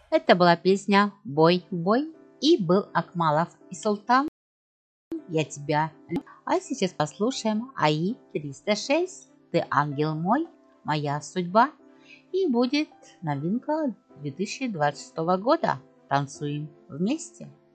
Это была песня «Бой, бой», и был Акмалов и Султан «Я тебя люблю». А сейчас послушаем АИ-306 «Ты ангел мой, моя судьба». И будет новинка 2026 года. Танцуем вместе.